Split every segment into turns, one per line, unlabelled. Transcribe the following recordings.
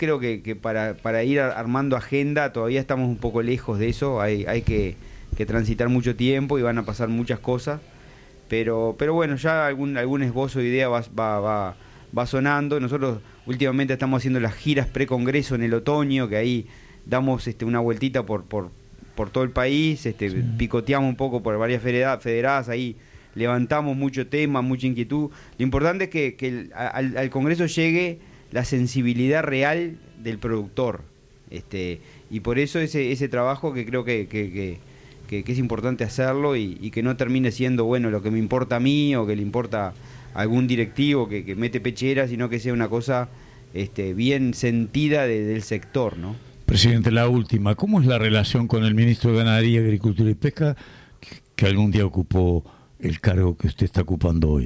creo que para ir armando agenda todavía estamos un poco lejos de eso, hay que transitar mucho tiempo y van a pasar muchas cosas, pero bueno, ya algún esbozo de idea va sonando. Nosotros últimamente estamos haciendo las giras pre-congreso en el otoño, que ahí damos una vueltita por todo el país, sí, picoteamos un poco por varias federadas, ahí levantamos mucho tema, mucha inquietud. Lo importante es que al Congreso llegue la sensibilidad real del productor, y por eso ese trabajo que creo que es importante hacerlo y que no termine siendo lo que me importa a mí o que le importa a algún directivo que mete pechera, sino que sea una cosa bien sentida del sector, ¿no?
Presidente, la última, ¿cómo es la relación con el ministro de Ganadería, Agricultura y Pesca, que algún día ocupó el cargo que usted está ocupando hoy?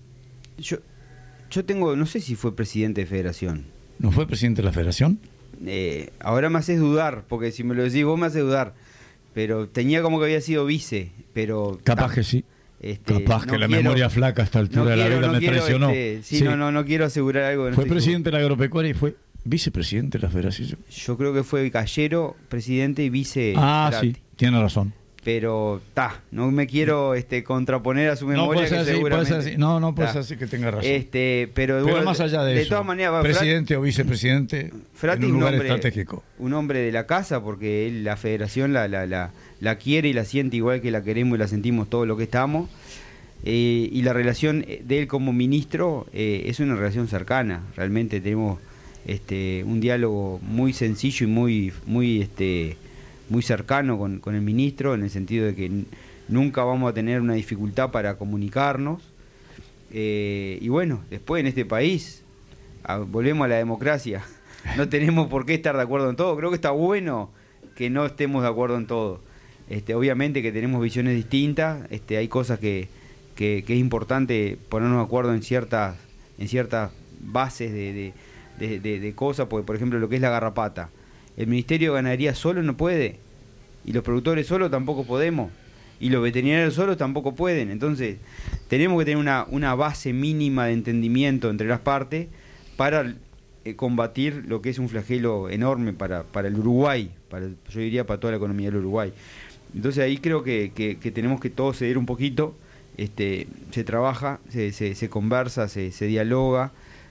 Yo tengo, no sé si fue presidente de federación.
¿No fue presidente de la federación?
Ahora me haces dudar, porque si me lo decís vos me haces dudar, pero tenía como que había sido vice, pero...
Capaz que sí. Capaz que la memoria flaca a esta altura de la vida me traicionó.
Sí. No quiero asegurar algo.
Fue presidente de la agropecuaria y fue vicepresidente de la federación.
Yo creo que fue Gallero, presidente y vice.
Sí, tiene razón.
Pero no me quiero contraponer a su memoria.
No puede ser así que tenga razón.
Pero
más allá de eso,
todas maneras,
presidente o vicepresidente,
Frati
en un lugar estratégico.
Un hombre de la casa, porque él la federación la quiere y la siente igual que la queremos y la sentimos todo lo que estamos. Y la relación de él como ministro es una relación cercana. Realmente tenemos un diálogo muy sencillo y muy cercano con el ministro, en el sentido de que nunca vamos a tener una dificultad para comunicarnos. Y bueno, después en este país volvemos a la democracia. No tenemos por qué estar de acuerdo en todo. Creo que está bueno que no estemos de acuerdo en todo. Obviamente que tenemos visiones distintas. Hay cosas que es importante ponernos de acuerdo en ciertas bases de cosas, porque por ejemplo lo que es la garrapata, el Ministerio de Ganadería solo no puede, y los productores solo tampoco podemos, y los veterinarios solos tampoco pueden. Entonces tenemos que tener una base mínima de entendimiento entre las partes para combatir lo que es un flagelo enorme para el Uruguay, yo diría para toda la economía del Uruguay. Entonces ahí creo que tenemos que todos ceder un poquito. Se trabaja, se conversa, se dialoga,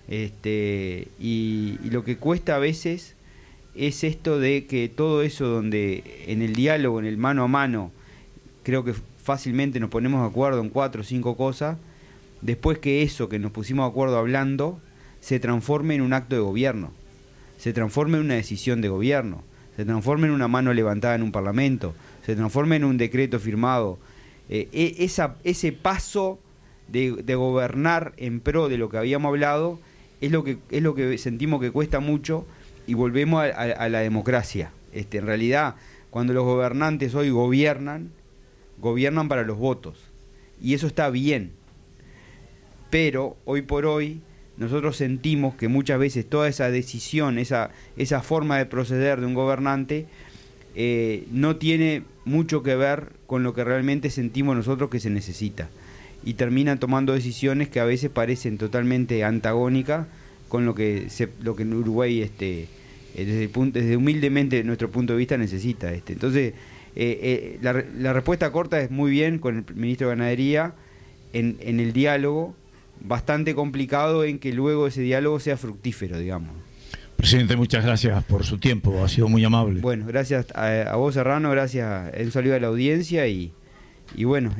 y lo que cuesta a veces es esto de que todo eso donde en el diálogo, en el mano a mano, creo que fácilmente nos ponemos de acuerdo en 4 o 5 cosas, después que eso que nos pusimos de acuerdo hablando se transforme en un acto de gobierno, se transforme en una decisión de gobierno, se transforme en una mano levantada en un parlamento, se transforme en un decreto firmado. Ese paso de gobernar en pro de lo que habíamos hablado es lo que sentimos que cuesta mucho, y volvemos a la democracia. En realidad, cuando los gobernantes hoy gobiernan para los votos, y eso está bien, pero hoy por hoy nosotros sentimos que muchas veces toda esa decisión, esa forma de proceder de un gobernante no tiene mucho que ver con lo que realmente sentimos nosotros que se necesita, y terminan tomando decisiones que a veces parecen totalmente antagónicas con lo que en Uruguay desde humildemente nuestro punto de vista necesita. Entonces la respuesta corta es muy bien con el ministro de Ganadería en el diálogo, bastante complicado en que luego ese diálogo sea fructífero, digamos.
Presidente, muchas gracias por su tiempo, ha sido muy amable.
Bueno, gracias a vos, Serrano, gracias, un saludo a la audiencia y bueno,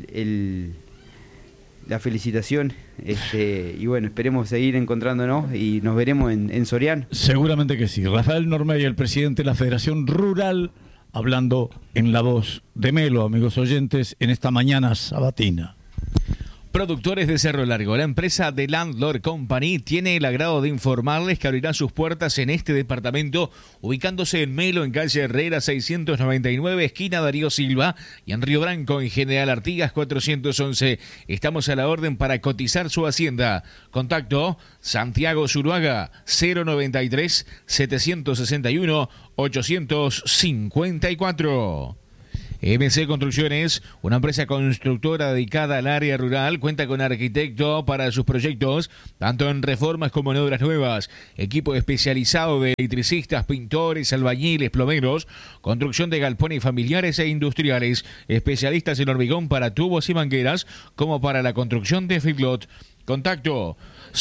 la felicitación, y bueno, esperemos seguir encontrándonos y nos veremos en Soriano.
Seguramente que sí. Rafael Normey, el presidente de la Federación Rural, hablando en la voz de Melo, amigos oyentes, en esta mañana sabatina.
Productores de Cerro Largo, la empresa The Landlord Company tiene el agrado de informarles que abrirá sus puertas en este departamento, ubicándose en Melo, en calle Herrera 699, esquina Darío Silva, y en Río Branco, en General Artigas 411. Estamos a la orden para cotizar su hacienda. Contacto Santiago Zuruaga 093 761 854. MC Construcciones, una empresa constructora dedicada al área rural, cuenta con arquitecto para sus proyectos, tanto en reformas como en obras nuevas. Equipo especializado de electricistas, pintores, albañiles, plomeros, construcción de galpones familiares e industriales, especialistas en hormigón para tubos y mangueras, como para la construcción de feedlot. Contacto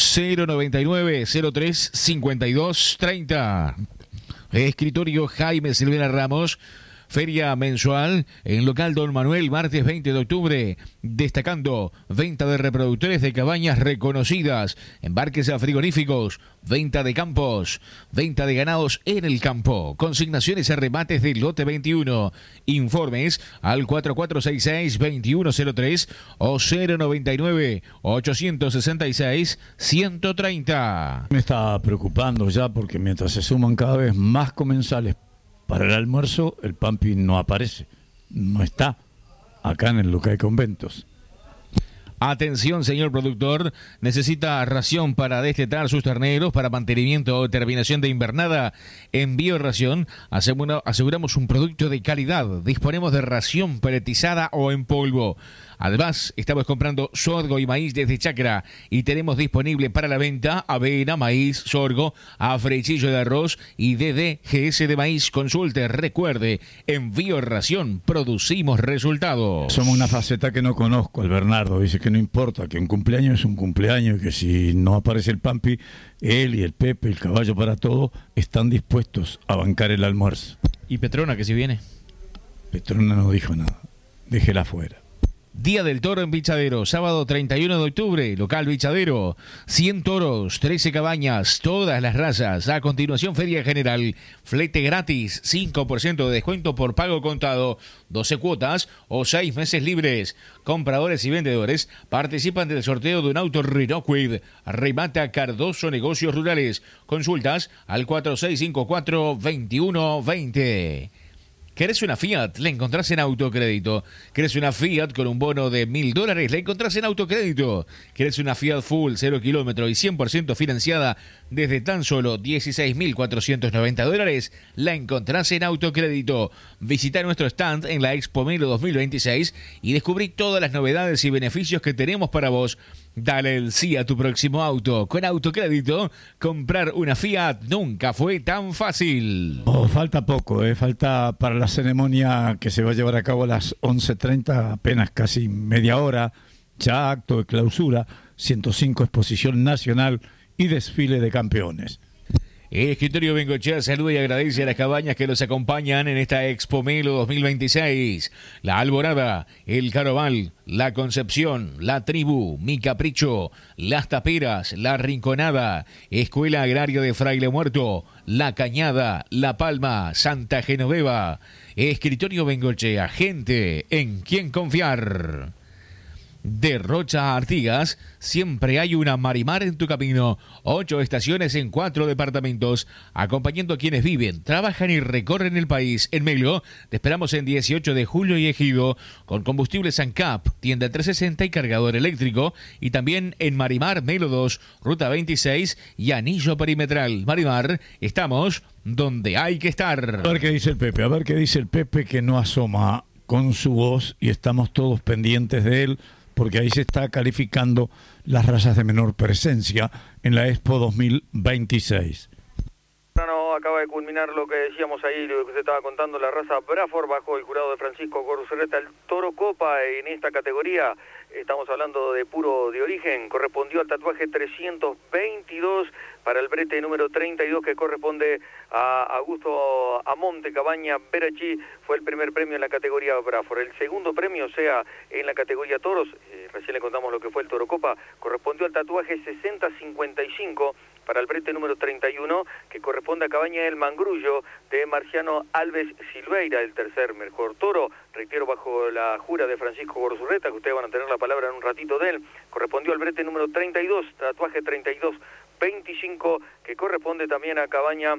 099-03-5230. Escritorio Jaime Silvera Ramos. Feria mensual en local Don Manuel, martes 20 de octubre, destacando venta de reproductores de cabañas reconocidas, embarques a frigoríficos, venta de campos, venta de ganados en el campo, consignaciones a remates del lote 21. Informes al 4466-2103 o 099-866-130.
Me está preocupando ya porque mientras se suman cada vez más comensales para el almuerzo, el Pampi no aparece, no está acá en el local de conventos.
Atención, señor productor, necesita ración para destetar sus terneros, para mantenimiento o terminación de invernada. En Bioración aseguramos un producto de calidad. Disponemos de ración peletizada o en polvo. Además, estamos comprando sorgo y maíz desde Chacra y tenemos disponible para la venta avena, maíz, sorgo, afrechillo de arroz y DDGS de maíz. Consulte, recuerde, en Bioración producimos resultados.
Somos una faceta que no conozco. El Bernardo dice que no importa, que un cumpleaños es un cumpleaños y que si no aparece el Pampi, él y el Pepe, el caballo para todo, están dispuestos a bancar el almuerzo.
¿Y Petrona que si viene?
Petrona no dijo nada, déjela fuera.
Día del Toro en Bichadero, sábado 31 de octubre, local Bichadero, 100 toros, 13 cabañas, todas las razas. A continuación, Feria General, flete gratis, 5% de descuento por pago contado, 12 cuotas o 6 meses libres. Compradores y vendedores participan del sorteo de un auto Renault Kwid. Remata Cardoso Negocios Rurales. Consultas al 4654-2120. ¿Querés una Fiat? La encontrás en Autocrédito. ¿Querés una Fiat con un bono de $1.000? La encontrás en Autocrédito. ¿Querés una Fiat Full, 0 kilómetro y 100% financiada desde tan solo $16.490? La encontrás en Autocrédito. Visita nuestro stand en la Expo Melo 2026 y descubrí todas las novedades y beneficios que tenemos para vos. Dale el sí a tu próximo auto. Con Autocrédito, comprar una Fiat nunca fue tan fácil.
Oh, falta poco, falta para la ceremonia que se va a llevar a cabo a las 11:30, apenas casi media hora, ya acto de clausura, 105 exposición nacional y desfile de campeones.
El Escritorio Bengochea saluda y agradece a las cabañas que los acompañan en esta Expo Melo 2026. La Alborada, el Caroval, la Concepción, la Tribu, Mi Capricho, las Taperas, la Rinconada, Escuela Agraria de Fraile Muerto, la Cañada, La Palma, Santa Genoveva. Escritorio Bengochea, gente en quien confiar. De Rocha a Artigas, siempre hay una Marimar en tu camino. 8 estaciones en 4 departamentos, acompañando a quienes viven, trabajan y recorren el país. En Melo, te esperamos en 18 de julio y Ejido, con combustible ANCAP, tienda 360 y cargador eléctrico. Y también en Marimar, Melo 2, Ruta 26 y Anillo Perimetral. Marimar, estamos donde hay que estar.
A ver qué dice el Pepe, que no asoma con su voz y estamos todos pendientes de él, porque ahí se está calificando las razas de menor presencia en la Expo 2026.
Acaba de culminar lo que decíamos ahí, lo que se estaba contando, la raza Braford bajo el jurado de Francisco Goruzurreta, el Toro Copa en esta categoría. Estamos hablando de puro de origen, correspondió al tatuaje 322 para el brete número 32 que corresponde a Augusto Amonte Cabaña Berachi, fue el primer premio en la categoría Braford. El segundo premio, o sea, en la categoría Toros, recién le contamos lo que fue el Toro Copa, correspondió al tatuaje 6055 para el brete número 31 que corresponde a Cabaña del Mangrullo de Marciano Alves Silveira, el tercer mejor toro, reitero, bajo la jura de Francisco Goruzurreta, que ustedes van a tener la palabra en un ratito de él, correspondió al brete número 32, tatuaje 3225, que corresponde también a Cabaña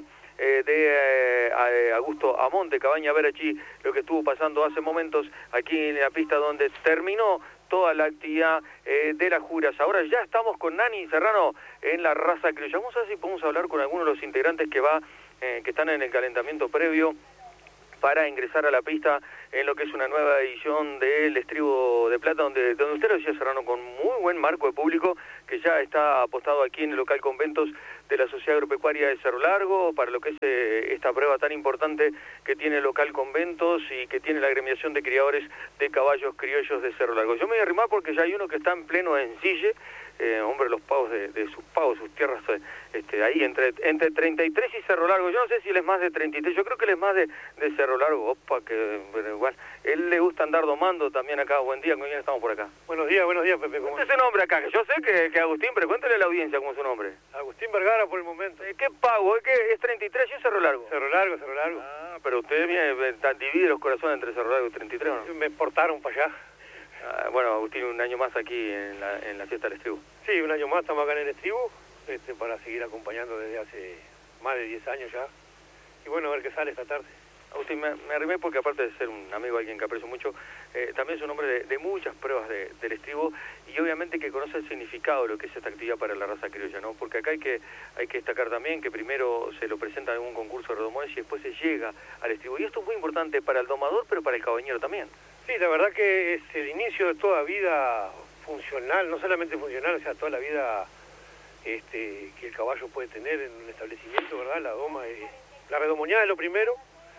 de Augusto Amonte, Cabaña Berachi, lo que estuvo pasando hace momentos aquí en la pista donde terminó toda la actividad de las juras. Ahora ya estamos con Nani Serrano en la raza criolla. Vamos a ver si podemos hablar con algunos de los integrantes que están en el calentamiento previo para ingresar a la pista en lo que es una nueva edición del Estribo de Plata, donde usted lo decía, Serrano, con muy buen marco de público, que ya está apostado aquí en el local Conventos de la Sociedad Agropecuaria de Cerro Largo, para lo que es esta prueba tan importante que tiene el local Conventos y que tiene la agremiación de criadores de caballos criollos de Cerro Largo. Yo me voy a arrimar porque ya hay uno que está en pleno encille, hombre, los pagos de sus pagos, sus tierras, ahí entre 33 y Cerro Largo. Yo no sé si él es más de 33, yo creo que él es más de Cerro Largo. Opa, que pero igual, él le gusta andar domando también acá. Buen día, ¿con quién estamos por acá?
Buenos días, Pepe.
¿Cómo es su nombre acá? Que yo sé que Agustín, pero cuéntale a la audiencia cómo es su nombre.
Agustín Vergara por el momento.
¿Qué pago? ¿Es 33 y Cerro Largo?
Cerro Largo.
Ah, pero usted divide los corazones entre Cerro Largo y 33, ¿o no?
Me exportaron para allá.
Bueno, Agustín, un año más aquí en la fiesta del Estribo.
Sí, un año más estamos acá en el Estribo, para seguir acompañando desde hace más de 10 años ya. Y bueno, a ver qué sale esta tarde.
Agustín, me arrimé porque aparte de ser un amigo, alguien que aprecio mucho, también es un hombre de muchas pruebas del Estribo y obviamente que conoce el significado de lo que es esta actividad para la raza criolla, ¿no? Porque acá hay que destacar también que primero se lo presenta en un concurso de redomores y después se llega al Estribo. Y esto es muy importante para el domador, pero para el cabañero también.
Sí, la verdad que es el inicio de toda vida funcional, no solamente funcional, o sea, toda la vida que el caballo puede tener en un establecimiento, ¿verdad? La doma, la redomoniada es lo primero,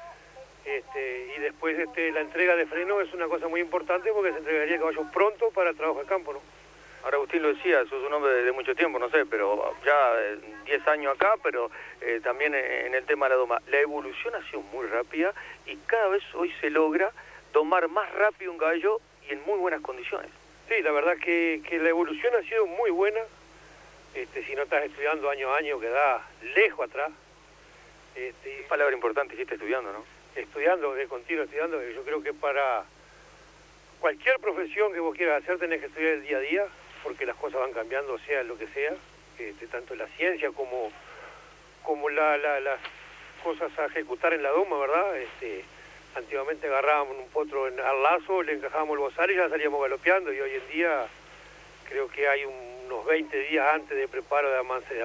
y después la entrega de freno es una cosa muy importante porque se entregaría el caballo pronto para el trabajo de campo, ¿no?
Ahora Agustín lo decía, sos un hombre de mucho tiempo, no sé, pero ya 10 años acá, pero también en el tema de la doma. La evolución ha sido muy rápida y cada vez hoy se logra domar más rápido un caballo y en muy buenas condiciones.
Sí, la verdad que la evolución ha sido muy buena. Si no estás estudiando año a año, quedás lejos atrás.
Palabra importante, hiciste estudiando, ¿no?
Estudiando, de continuo estudiando. Yo creo que para cualquier profesión que vos quieras hacer tenés que estudiar el día a día, porque las cosas van cambiando, sea lo que sea, tanto la ciencia como las cosas a ejecutar en la doma, ¿verdad? Antiguamente agarrábamos un potro al lazo, le encajábamos el bozal y ya salíamos galopeando, y hoy en día creo que hay unos 20 días antes de preparo de